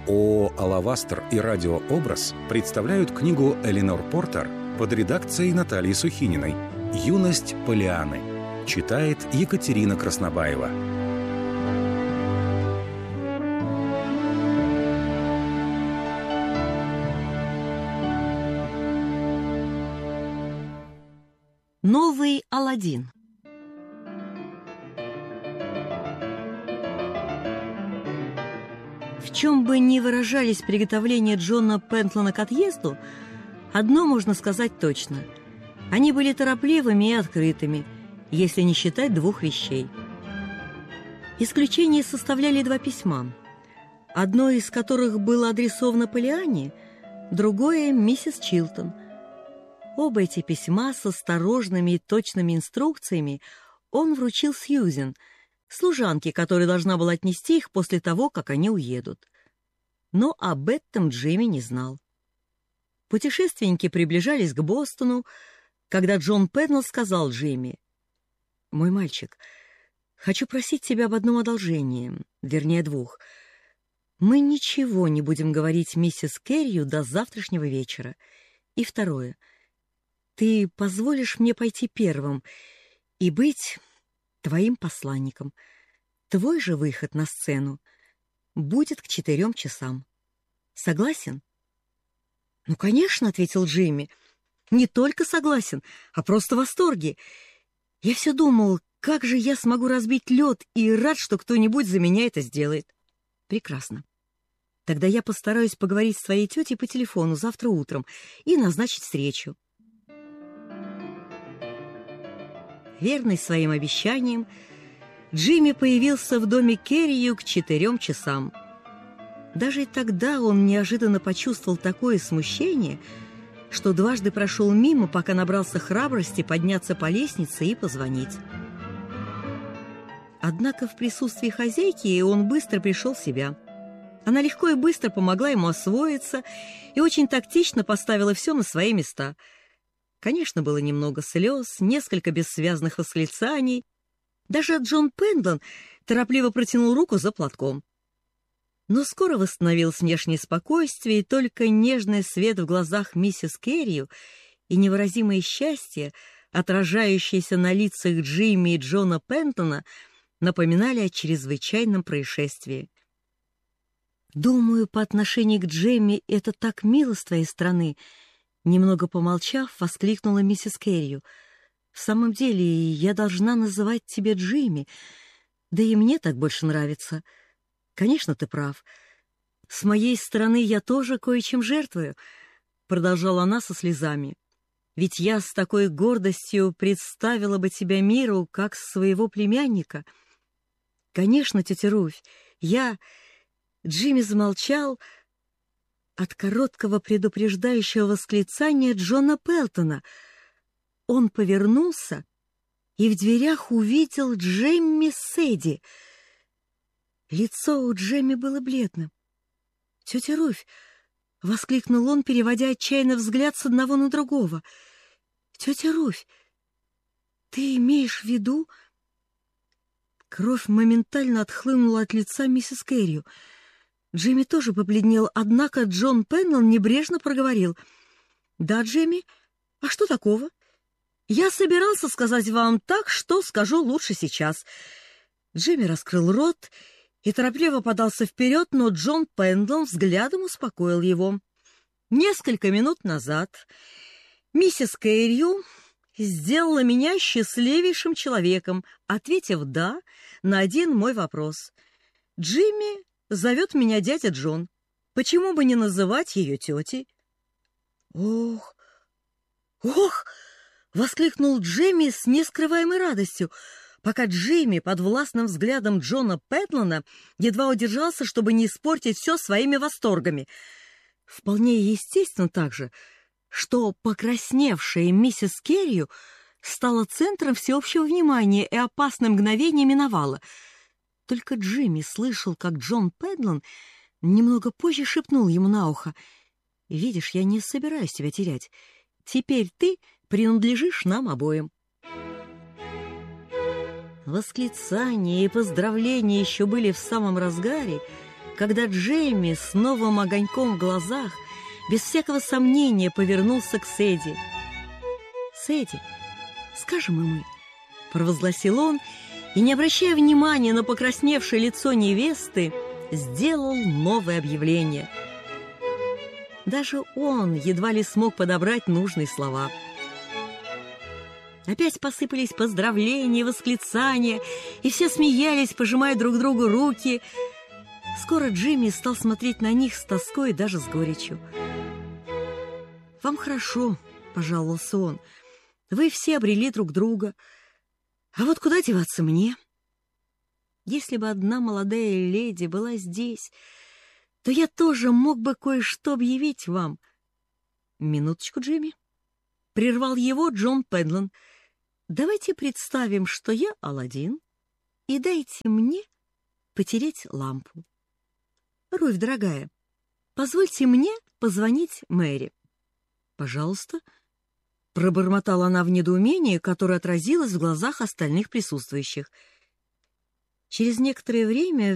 ООО «Алавастр» и «Радиообраз» представляют книгу Эленор Портер под редакцией Натальи Сухининой «Юность Полианы». Читает Екатерина Краснобаева. Новый Аладдин. В чем бы ни выражались приготовления Джона Пентлона к отъезду, одно можно сказать точно. Они были торопливыми и открытыми, если не считать двух вещей. Исключение составляли два письма, одно из которых было адресовано Полиане, другое — миссис Чилтон. Оба эти письма с осторожными и точными инструкциями он вручил Сьюзен, служанке, которая должна была отнести их после того, как они уедут. Но об этом Джимми не знал. Путешественники приближались к Бостону, когда Джон Пеннелл сказал Джимми: «Мой мальчик, хочу просить тебя об одном одолжении, вернее, двух. Мы ничего не будем говорить миссис Керрию до завтрашнего вечера. И второе. Ты позволишь мне пойти первым и быть твоим посланником. Твой же выход на сцену будет к 4 часам. Согласен?» «Ну, конечно», — ответил Джимми. «Не только согласен, а просто в восторге. Я все думал, как же я смогу разбить лед, и рад, что кто-нибудь за меня это сделает». «Прекрасно. Тогда я постараюсь поговорить с твоей тетей по телефону завтра утром и назначить встречу». Верный своим обещаниям, Джимми появился в доме Керрию к 4 часам. Даже и тогда он неожиданно почувствовал такое смущение, что дважды прошел мимо, пока набрался храбрости подняться по лестнице и позвонить. Однако в присутствии хозяйки он быстро пришел в себя. Она легко и быстро помогла ему освоиться и очень тактично поставила все на свои места. Конечно, было немного слез, несколько бессвязных восклицаний. Даже Джон Пендлон торопливо протянул руку за платком. Но скоро восстановилось внешнее спокойствие, и только нежный свет в глазах миссис Керрию и невыразимое счастье, отражающееся на лицах Джимми и Джона Пентлона, напоминали о чрезвычайном происшествии. «Думаю, по отношению к Джемме это так мило с твоей стороны», — немного помолчав, воскликнула миссис Керрию. «В самом деле, я должна называть тебя Джимми, да и мне так больше нравится. Конечно, ты прав. С моей стороны я тоже кое-чем жертвую», — продолжала она со слезами. «Ведь я с такой гордостью представила бы тебя миру, как своего племянника. Конечно, тетя Руфь, я...» Джимми замолчал от короткого предупреждающего восклицания Джона Пелтона. Он повернулся и в дверях увидел Джемми Сэдди. Лицо у Джемми было бледным. «Тетя Руфь!» — воскликнул он, переводя отчаянно взгляд с одного на другого. «Тетя Руфь, ты имеешь в виду...» Кровь моментально отхлынула от лица миссис Керрию. Джимми тоже побледнел, однако Джон Пеннелл небрежно проговорил: «Да, Джимми, а что такого? Я собирался сказать вам так, что скажу лучше сейчас». Джимми раскрыл рот и торопливо подался вперед, но Джон Пеннелл взглядом успокоил его. «Несколько минут назад миссис Керрию сделала меня счастливейшим человеком, ответив «да» на один мой вопрос. Джимми зовет меня дядя Джон. Почему бы не называть ее тетей?» «Ох! Ох!» — воскликнул Джимми с нескрываемой радостью, пока Джимми под властным взглядом Джона Пентлона едва удержался, чтобы не испортить все своими восторгами. Вполне естественно также, что покрасневшая миссис Керрию стала центром всеобщего внимания и опасное мгновение миновало. Только Джимми слышал, как Джон Пентлон немного позже шепнул ему на ухо: «Видишь, я не собираюсь тебя терять. Теперь ты принадлежишь нам обоим». Восклицания и поздравления еще были в самом разгаре, когда Джейми с новым огоньком в глазах без всякого сомнения повернулся к Сэдди. «Сэдди, скажем и мы», — провозгласил он, и, не обращая внимания на покрасневшее лицо невесты, сделал новое объявление. Даже он едва ли смог подобрать нужные слова. Опять посыпались поздравления, восклицания, и все смеялись, пожимая друг другу руки. Скоро Джимми стал смотреть на них с тоской и даже с горечью. «Вам хорошо», — пожаловался он, — «вы все обрели друг друга. А вот куда деваться мне? Если бы одна молодая леди была здесь, то я тоже мог бы кое-что объявить вам». «Минуточку, Джимми», — прервал его Джон Пендлон. «Давайте представим, что я Аладдин, и дайте мне потереть лампу. Руфь, дорогая, позвольте мне позвонить Мэри». «Пожалуйста», — пробормотала она в недоумении, которое отразилось в глазах остальных присутствующих. Через некоторое время